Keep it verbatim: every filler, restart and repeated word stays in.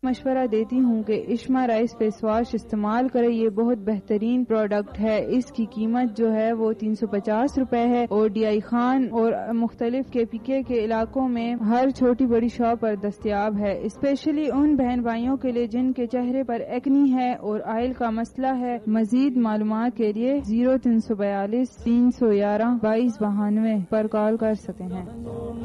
मशवरा देती हूँ कि इश्मा राइस फेस वॉश इस्तेमाल करें। ये बहुत बेहतरीन प्रोडक्ट है। इसकी कीमत जो है वो तीन सौ पचास रूपए है और डी आई खान और मुख्तलिफ के पी के के इलाकों में हर छोटी बड़ी शॉप पर दस्तयाब है। स्पेशली उन बहन भाइयों के लिए जिनके चेहरे पर एक्नी है और ऑयल का मसला है। मजीद मालूमात के लिए जीरो तीन सौ बयालीस तीन सौ ग्यारह बाईस बहानवे पर कॉल कर सकते हैं।